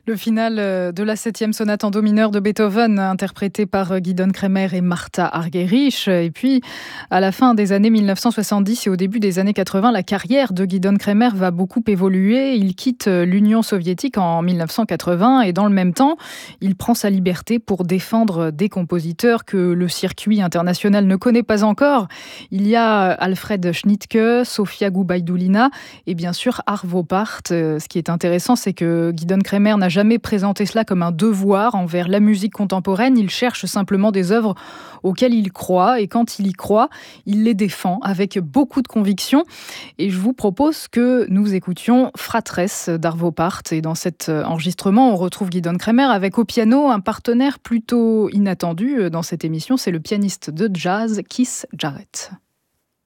Le final de la 7e sonate en do mineur de Beethoven, interprétée par Gidon Kremer et Martha Argerich. Et puis, à la fin des années 1970 et au début des années 80, la carrière de Gidon Kremer va beaucoup évoluer. Il quitte l'Union soviétique en 1980 et dans le même temps, il prend sa liberté pour défendre des compositeurs que le circuit international ne connaît pas encore. Il y a Alfred Schnittke, Sofia Goubaïdoulina et bien sûr Arvo Pärt. Ce qui est intéressant, c'est que Gidon Kremer n'a jamais présenté cela comme un devoir envers la musique contemporaine. Il cherche simplement des œuvres auxquelles il croit et quand il y croit, il les défend avec beaucoup de conviction. Et je vous propose que nous écoutions Fratress d'Arvo Pärt. Et dans cet enregistrement, on retrouve Gidon Kremer avec au piano un partenaire plutôt inattendu dans cette émission. C'est le pianiste de jazz Keith Jarrett.